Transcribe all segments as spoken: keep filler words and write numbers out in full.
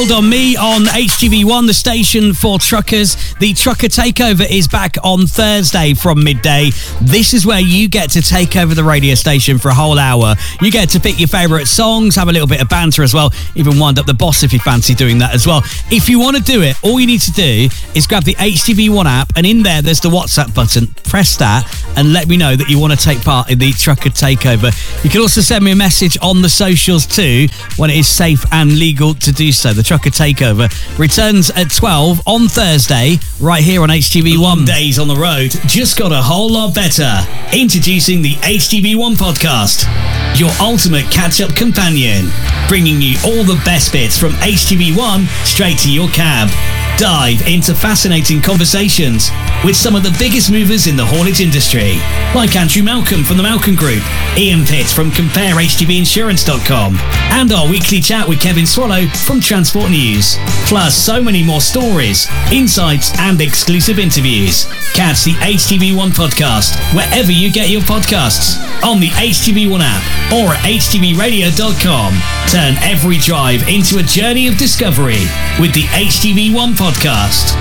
Hold On Me on H T V one, the station for truckers. The Trucker Takeover is back on Thursday from midday. This is where you get to take over the radio station for a whole hour. You get to pick your favourite songs, have a little bit of banter as well, even wind up the boss if you fancy doing that as well. If you want to do it, all you need to do is grab the H T V one app, and in there there's the WhatsApp button. Press that and let me know that you want to take part in the Trucker Takeover. You can also send me a message on the socials too when it is safe and legal to do so. The Trucker Takeover returns at twelve on Thursday, right here on H T V one. Long days on the road just got a whole lot better. Introducing the H T V one podcast, your ultimate catch-up companion, bringing you all the best bits from H T V one straight to your cab. Dive into fascinating conversations with some of the biggest movers in the haulage industry, like Andrew Malcolm from the Malcolm Group, Ian Pitt from compare H T V insurance dot com, and our weekly chat with Kevin Swallow from Transport News. Plus so many more stories, insights and exclusive interviews. Catch the H T V one podcast wherever you get your podcasts, on the H T V one app or at H T V radio dot com. Turn every drive into a journey of discovery with the H T V one podcast. Podcast.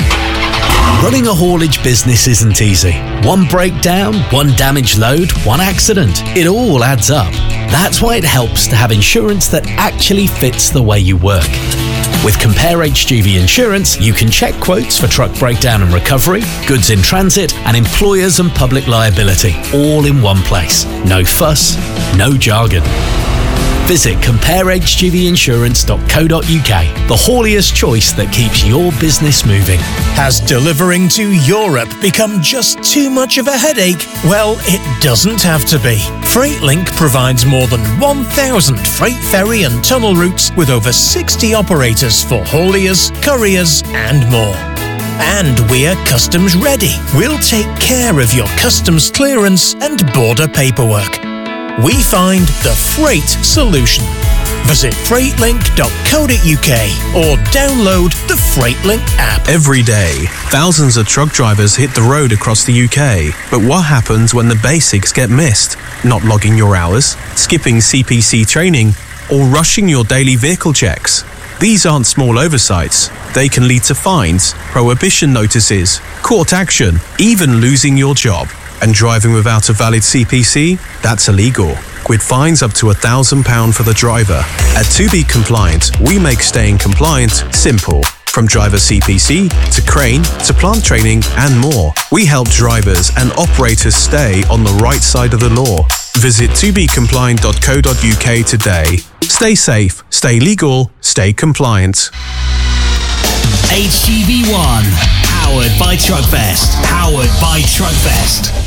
Running a haulage business isn't easy. One breakdown, one damaged load, one accident. It all adds up. That's why it helps to have insurance that actually fits the way you work. With Compare H G V Insurance, you can check quotes for truck breakdown and recovery, goods in transit, and employers and public liability, all in one place. No fuss, no jargon. Visit compare H G V insurance dot co dot U K, the hauliest choice that keeps your business moving. Has delivering to Europe become just too much of a headache? Well, it doesn't have to be. FreightLink provides more than one thousand freight ferry and tunnel routes with over sixty operators for hauliers, couriers, and more. And we're customs ready. We'll take care of your customs clearance and border paperwork. We find the freight solution. Visit freight link dot co dot U K or download the FreightLink app. Every day, thousands of truck drivers hit the road across the U K. But what happens when the basics get missed? Not logging your hours, skipping C P C training, or rushing your daily vehicle checks? These aren't small oversights. They can lead to fines, prohibition notices, court action, even losing your job. And driving without a valid C P C? That's illegal, with fines up to one thousand pounds for the driver. At To Be Compliant, we make staying compliant simple. From driver C P C, to crane, to plant training, and more. We help drivers and operators stay on the right side of the law. Visit to be compliant dot co dot U K today. Stay safe, stay legal, stay compliant. H T V one, powered by Truckfest. Powered by Truckfest.